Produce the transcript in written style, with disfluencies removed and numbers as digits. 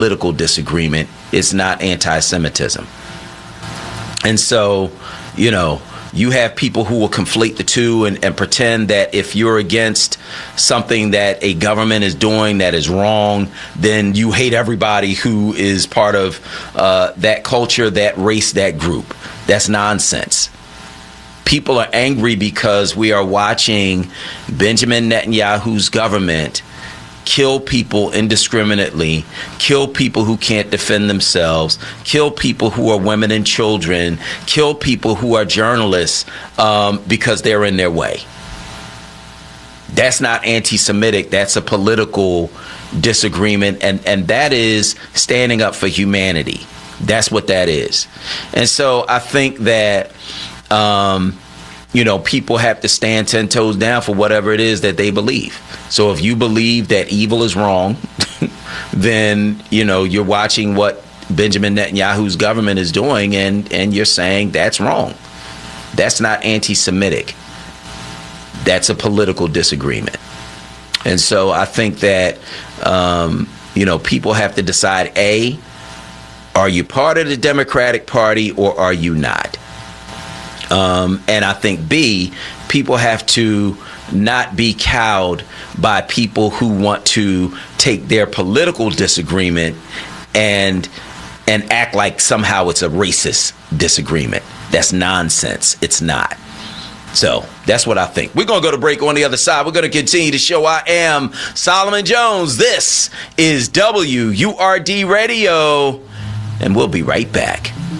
political disagreement. It's not anti-Semitism. And so, you have people who will conflate the two and pretend that if you're against something that a government is doing that is wrong, then you hate everybody who is part of that culture, that race, that group. That's nonsense. People are angry because we are watching Benjamin Netanyahu's government kill people indiscriminately, kill people who can't defend themselves, kill people who are women and children, kill people who are journalists because they're in their way. That's not anti-Semitic. That's a political disagreement, and that is standing up for humanity. That's what that is. And so I think that people have to stand 10 toes down for whatever it is that they believe. So if you believe that evil is wrong, then, you're watching what Benjamin Netanyahu's government is doing and you're saying that's wrong. That's not anti-Semitic. That's a political disagreement. And so I think that, people have to decide, A, are you part of the Democratic Party or are you not? And I think, B, people have to not be cowed by people who want to take their political disagreement and act like somehow it's a racist disagreement. That's nonsense. It's not. So that's what I think. We're going to go to break. On the other side, we're going to continue the show. I am Solomon Jones. This is WURD Radio, and we'll be right back.